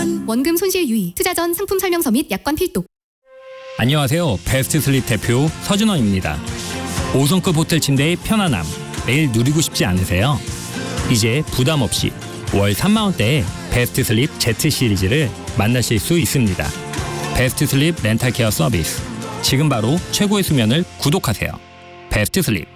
투자전 원금 손실 유의, 투자전 상품 설명서 및 약관 필독. 안녕하세요. 베스트 슬립 대표 서준원입니다. 5성급 호텔 침대의 편안함, 매일 누리고 싶지 않으세요? 이제 부담 없이 월 3만원대의 베스트 슬립 Z 시리즈를 만나실 수 있습니다. 베스트 슬립 렌탈 케어 서비스. 지금 바로 최고의 수면을 구독하세요. 베스트 슬립.